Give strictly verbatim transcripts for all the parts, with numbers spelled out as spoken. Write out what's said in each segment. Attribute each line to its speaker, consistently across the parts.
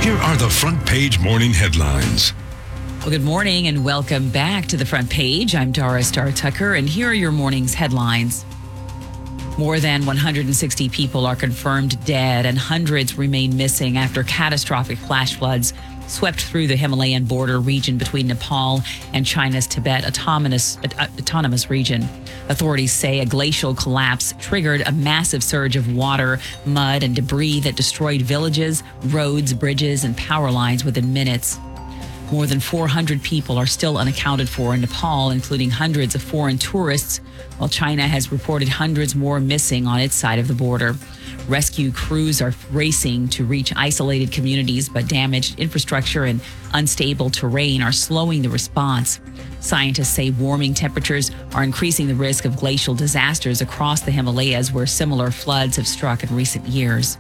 Speaker 1: Here are the front page morning headlines.
Speaker 2: Well, good morning and welcome back to the front page. I'm Dara Star Tucker, and here are your morning's headlines. More than one hundred sixty people are confirmed dead and hundreds remain missing after catastrophic flash floods swept through the Himalayan border region between Nepal and China's Tibet autonomous, autonomous region. Authorities say a glacial collapse triggered a massive surge of water, mud, and debris that destroyed villages, roads, bridges, and power lines within minutes. More than four hundred people are still unaccounted for in Nepal, including hundreds of foreign tourists, while China has reported hundreds more missing on its side of the border. Rescue crews are racing to reach isolated communities, but damaged infrastructure and unstable terrain are slowing the response. Scientists say warming temperatures are increasing the risk of glacial disasters across the Himalayas, where similar floods have struck in recent years.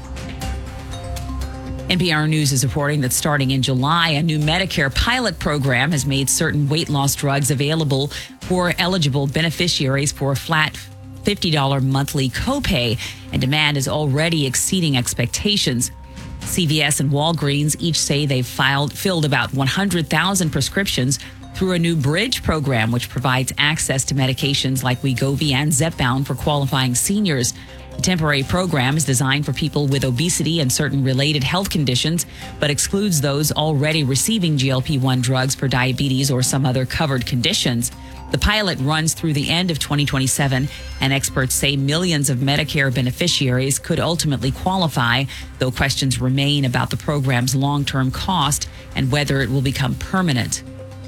Speaker 2: N P R News is reporting that starting in July, a new Medicare pilot program has made certain weight loss drugs available for eligible beneficiaries for a flat fifty dollars monthly copay, and demand is already exceeding expectations. C V S and Walgreens each say they've filed, filled about one hundred thousand prescriptions through a new bridge program, which provides access to medications like Wegovy and Zepbound for qualifying seniors. The temporary program is designed for people with obesity and certain related health conditions, but excludes those already receiving G L P one drugs for diabetes or some other covered conditions. The pilot runs through the end of twenty twenty-seven, and experts say millions of Medicare beneficiaries could ultimately qualify, though questions remain about the program's long-term cost and whether it will become permanent.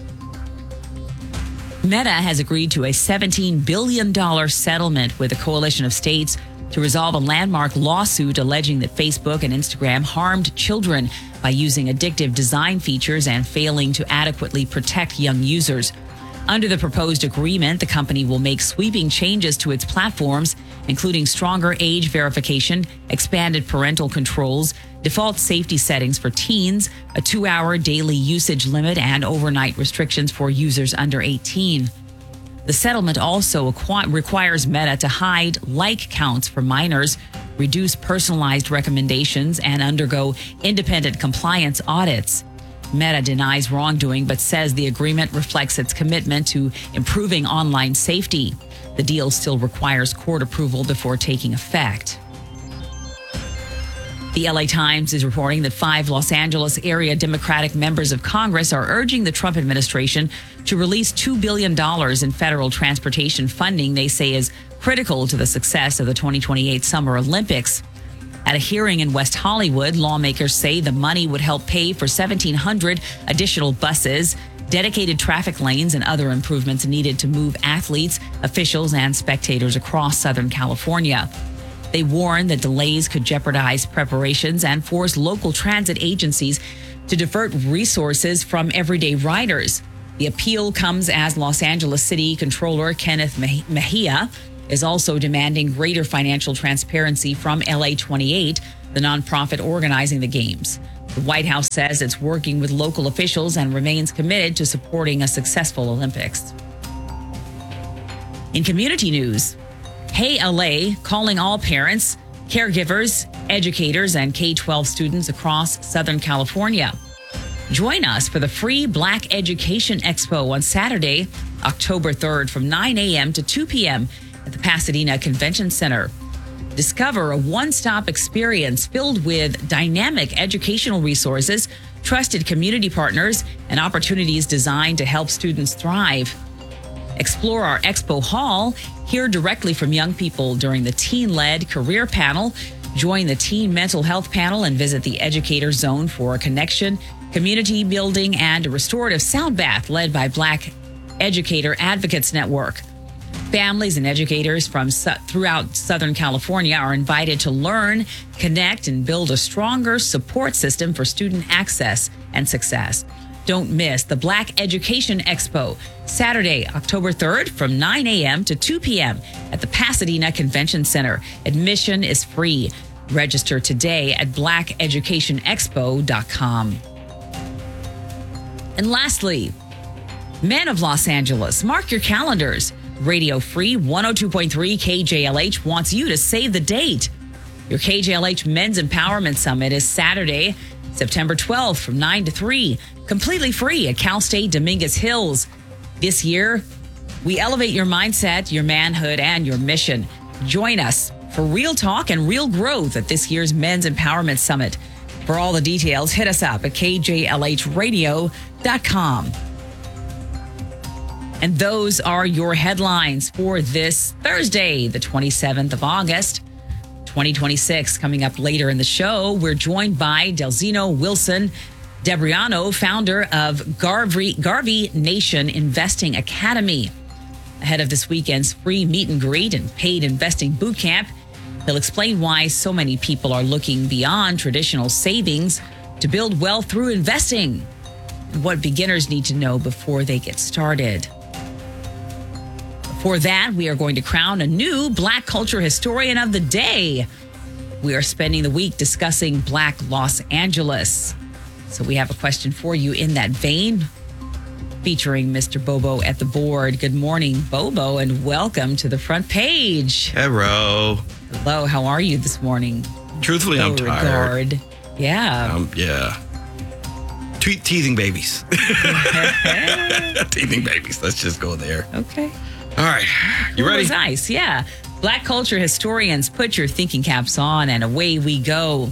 Speaker 2: Meta has agreed to a seventeen billion dollars settlement with a coalition of states to resolve a landmark lawsuit alleging that Facebook and Instagram harmed children by using addictive design features and failing to adequately protect young users. Under the proposed agreement, the company will make sweeping changes to its platforms, including stronger age verification, expanded parental controls, default safety settings for teens, a two-hour daily usage limit, and overnight restrictions for users under eighteen. The settlement also acqu- requires Meta to hide like counts for minors, reduce personalized recommendations, and undergo independent compliance audits. Meta denies wrongdoing, but says the agreement reflects its commitment to improving online safety. The deal still requires court approval before taking effect. The L A Times is reporting that five Los Angeles area Democratic members of Congress are urging the Trump administration to release two billion dollars in federal transportation funding they say is critical to the success of the twenty twenty-eight Summer Olympics. At a hearing in West Hollywood, lawmakers say the money would help pay for seventeen hundred additional buses, dedicated traffic lanes, and other improvements needed to move athletes, officials, and spectators across Southern California. They warn that delays could jeopardize preparations and force local transit agencies to divert resources from everyday riders. The appeal comes as Los Angeles City Controller Kenneth Mejia is also demanding greater financial transparency from L A twenty-eight, the nonprofit organizing the games. The White House says it's working with local officials and remains committed to supporting a successful Olympics. In community news, Hey L A calling all parents, caregivers, educators, and K twelve students across Southern California. Join us for the free Black Education Expo on Saturday, October third from nine a.m. to two p.m. at the Pasadena Convention Center. Discover a one-stop experience filled with dynamic educational resources, trusted community partners, and opportunities designed to help students thrive. Explore our expo hall, hear directly from young people during the teen-led career panel, join the teen mental health panel, and visit the educator zone for a connection, community building, and a restorative sound bath led by Black Educator Advocates Network. Families and educators from su- throughout Southern California are invited to learn, connect, and build a stronger support system for student access and success. Don't miss the Black Education Expo, Saturday, October third from nine a.m. to two p.m. at the Pasadena Convention Center. Admission is free. Register today at black education expo dot com. And lastly, Men of Los Angeles, mark your calendars. Radio Free one oh two point three K J L H wants you to save the date. Your K J L H Men's Empowerment Summit is Saturday, September twelfth from nine to three, completely free at Cal State Dominguez Hills. This year, we elevate your mindset, your manhood, and your mission. Join us for real talk and real growth at this year's Men's Empowerment Summit. For all the details, hit us up at k j l h radio dot com. And those are your headlines for this Thursday, the twenty-seventh of August, twenty twenty-six. Coming up later in the show, we're joined by Delzino Wilson Debriano, founder of Garvey, Garvey Nation Investing Academy. Ahead of this weekend's free meet and greet and paid investing boot camp, he'll explain why so many people are looking beyond traditional savings to build wealth through investing and what beginners need to know before they get started. For that, we are going to crown a new Black Culture Historian of the Day. We are spending the week discussing Black Los Angeles. So we have a question for you in that vein, featuring Mister Bobo at the board. Good morning, Bobo, and welcome to the front page.
Speaker 3: Hello.
Speaker 2: Hello, how are you this morning?
Speaker 3: Truthfully, I'm tired.
Speaker 2: Regard. Yeah.
Speaker 3: Um, yeah. Te- teething babies. Teething babies. Let's just go there.
Speaker 2: Okay.
Speaker 3: All right. You ready?
Speaker 2: It was nice, yeah. Black culture historians, put your thinking caps on, and away we go.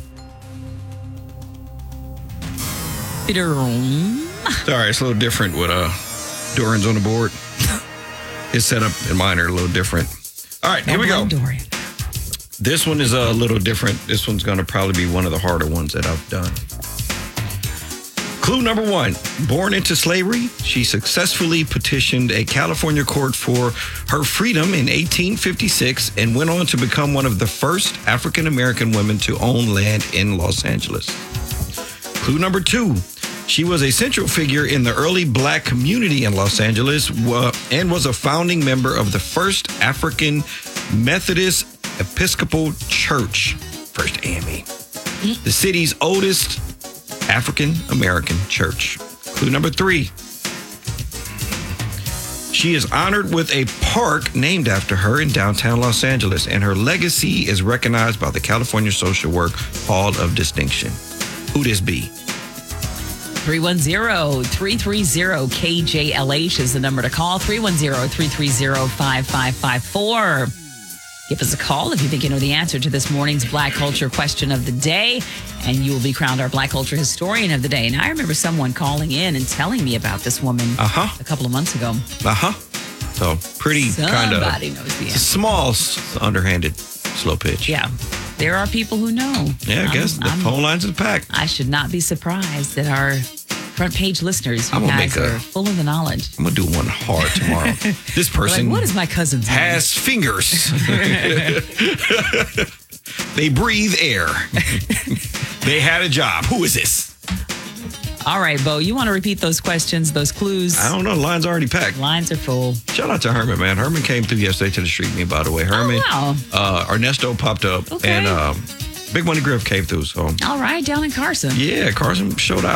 Speaker 3: Sorry, it's a little different with uh, Dorian's on the board. His setup and mine are a little different. All right, here we go.
Speaker 2: Dorian.
Speaker 3: This one is a little different. This one's going to probably be one of the harder ones that I've done. Clue number one. Born into slavery, she successfully petitioned a California court for her freedom in eighteen fifty-six and went on to become one of the first African-American women to own land in Los Angeles. Clue number two. She was a central figure in the early Black community in Los Angeles uh, and was a founding member of the First African Methodist Episcopal Church, First A M E, the city's oldest African-American church. Clue number three. She is honored with a park named after her in downtown Los Angeles, and her legacy is recognized by the California Social Work Hall of Distinction. Who this be?
Speaker 2: three one zero, three three zero, K J L H is the number to call. three one zero, three three zero, five five five four. Give us a call if you think you know the answer to this morning's Black Culture question of the day, and you will be crowned our Black Culture Historian of the Day. And I remember someone calling in and telling me about this woman
Speaker 3: uh-huh.
Speaker 2: a couple of months ago.
Speaker 3: Uh-huh. So pretty kind of
Speaker 2: Somebody knows the answer.
Speaker 3: Small, s- underhanded, slow pitch.
Speaker 2: Yeah. There are people who know.
Speaker 3: Yeah, I
Speaker 2: I'm-
Speaker 3: guess the
Speaker 2: I'm-
Speaker 3: phone lines are packed.
Speaker 2: I should not be surprised that our front page listeners, you
Speaker 3: I'm gonna
Speaker 2: guys
Speaker 3: make a-
Speaker 2: are full of the knowledge.
Speaker 3: I'm going to do one hard tomorrow. This
Speaker 2: We're
Speaker 3: person
Speaker 2: like, what is my cousin's name?
Speaker 3: has fingers. They breathe air. They had a job. Who is this?
Speaker 2: All right, Bo, you want to repeat those questions, those clues?
Speaker 3: I don't know. The line's already packed.
Speaker 2: Lines are full.
Speaker 3: Shout out to Herman, man. Herman came through yesterday to the street me, by the way. Herman,
Speaker 2: Oh, wow.
Speaker 3: uh, Ernesto popped up,
Speaker 2: Okay.
Speaker 3: and um, Big Money Griff came through. So,
Speaker 2: All right, down in Carson.
Speaker 3: yeah, Carson showed out.